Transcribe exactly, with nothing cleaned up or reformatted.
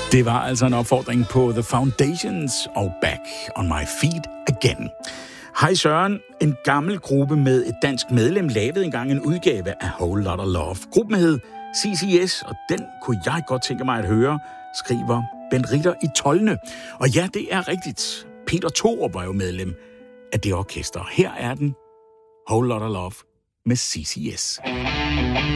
Det var altså en opfordring på The Foundations og Back on My Feet Again. Hej Søren, en gammel gruppe med et dansk medlem lavede engang en udgave af Whole Lotta Love. Gruppen hed C C S, og den kunne jeg godt tænke mig at høre, skriver Bent Ritter i Tolne. Og ja, det er rigtigt. Peter Thorup var jo medlem af det orkester. Her er den, Whole Lotta Love med C C S.